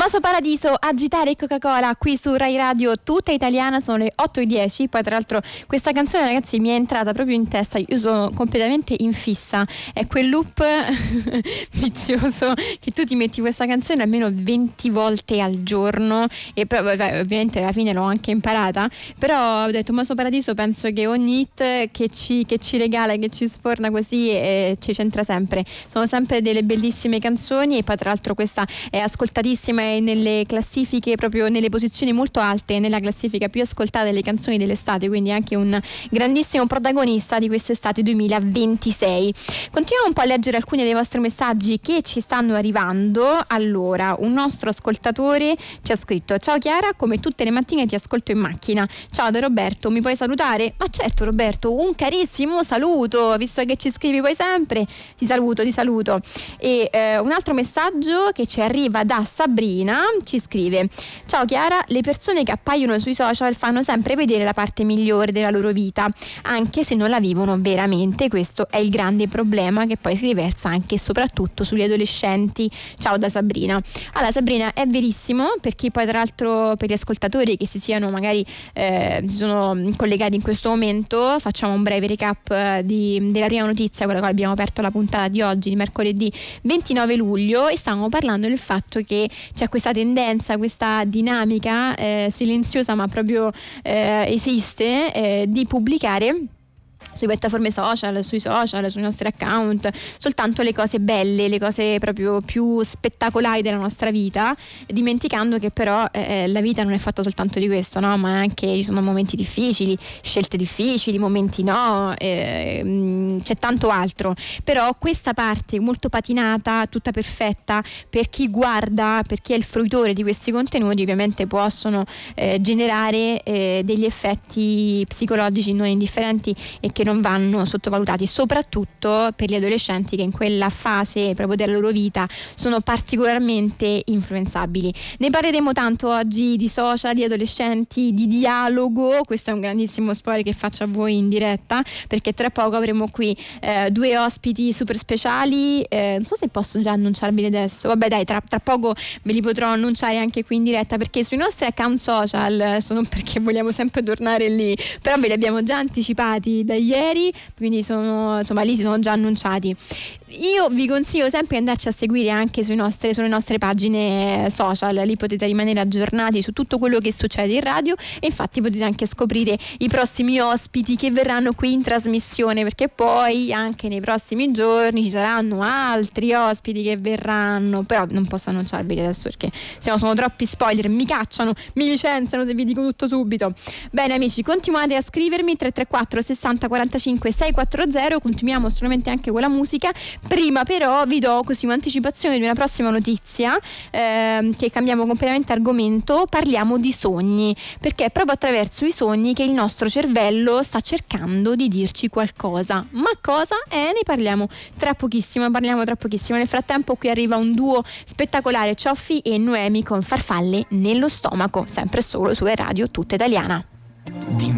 Tommaso Paradiso, Agitare Coca-Cola qui su Rai Radio Tutta Italiana, sono le 8:10. Poi tra l'altro questa canzone, ragazzi, mi è entrata proprio in testa, io sono completamente in fissa, è quel loop vizioso che tu ti metti questa canzone almeno 20 volte al giorno e poi ovviamente alla fine l'ho anche imparata, però ho detto Tommaso Paradiso, penso che ogni hit che ci regala, che ci sforna così ci c'entra sempre, sono sempre delle bellissime canzoni. E poi tra l'altro questa è ascoltatissima nelle classifiche, proprio nelle posizioni molto alte nella classifica più ascoltate delle canzoni dell'estate, quindi anche un grandissimo protagonista di quest'estate 2026. Continuiamo un po' a leggere alcuni dei vostri messaggi che ci stanno arrivando. Allora, un nostro ascoltatore ci ha scritto: ciao Chiara, come tutte le mattine ti ascolto in macchina. Ciao da Roberto, mi puoi salutare? Ma certo Roberto, un carissimo saluto, visto che ci scrivi poi sempre, ti saluto. E un altro messaggio che ci arriva da Sabrina, ci scrive: ciao Chiara, le persone che appaiono sui social fanno sempre vedere la parte migliore della loro vita, anche se non la vivono veramente. Questo è il grande problema che poi si riversa anche e soprattutto sugli adolescenti. Ciao da Sabrina. Allora Sabrina, è verissimo, perché poi tra l'altro per gli ascoltatori che si siano magari si sono collegati in questo momento, facciamo un breve recap della prima notizia con la quale abbiamo aperto la puntata di oggi, di mercoledì 29 luglio, e stavamo parlando del fatto che c'è questa tendenza, questa dinamica silenziosa ma proprio esiste, di pubblicare sui piattaforme social, sui nostri account, soltanto le cose belle, le cose proprio più spettacolari della nostra vita, dimenticando che però la vita non è fatta soltanto di questo, no? Ma anche ci sono momenti difficili, scelte difficili, momenti no, c'è tanto altro. Però questa parte molto patinata, tutta perfetta, per chi guarda, per chi è il fruitore di questi contenuti, ovviamente possono generare degli effetti psicologici non indifferenti e che non vanno sottovalutati, soprattutto per gli adolescenti che in quella fase proprio della loro vita sono particolarmente influenzabili. Ne parleremo tanto oggi di social, di adolescenti, di dialogo. Questo è un grandissimo spoiler che faccio a voi in diretta, perché tra poco avremo qui due ospiti super speciali, non so se posso già annunciarveli adesso, vabbè dai, tra poco ve li potrò annunciare anche qui in diretta, perché sui nostri account social, sono perché vogliamo sempre tornare lì, però ve li abbiamo già anticipati da ieri, quindi lì si sono già annunciati. Io vi consiglio sempre di andarci a seguire anche sulle nostre pagine social, lì potete rimanere aggiornati su tutto quello che succede in radio, e infatti potete anche scoprire i prossimi ospiti che verranno qui in trasmissione, perché poi anche nei prossimi giorni ci saranno altri ospiti che verranno, però non posso annunciarveli adesso perché sennò sono troppi spoiler, mi cacciano, mi licenziano se vi dico tutto subito. Bene amici, continuate a scrivermi 334 60 45 640, continuiamo solamente anche con la musica. Prima però vi do così un'anticipazione di una prossima notizia, che cambiamo completamente argomento. Parliamo di sogni, perché è proprio attraverso i sogni che il nostro cervello sta cercando di dirci qualcosa. Ma cosa? Ne parliamo tra pochissimo. Nel frattempo qui arriva un duo spettacolare, Cioffi e Noemi con Farfalle nello stomaco, sempre solo su Radio Tutta Italiana.